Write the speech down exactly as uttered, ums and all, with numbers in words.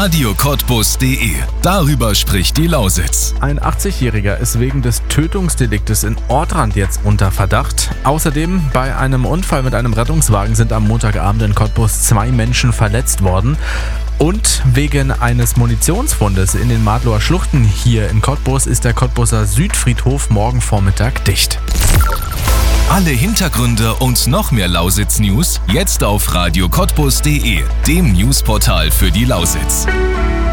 radio cottbus punkt de. Darüber spricht die Lausitz. Ein achtzigjähriger ist wegen des Tötungsdeliktes in Ortrand jetzt unter Verdacht. Außerdem bei einem Unfall mit einem Rettungswagen sind am Montagabend in Cottbus zwei Menschen verletzt worden. Und wegen eines Munitionsfundes in den Madloer Schluchten hier in Cottbus ist der Cottbuser Südfriedhof morgen Vormittag dicht. Alle Hintergründe und noch mehr Lausitz-News jetzt auf radio cottbus punkt de, dem Newsportal für die Lausitz.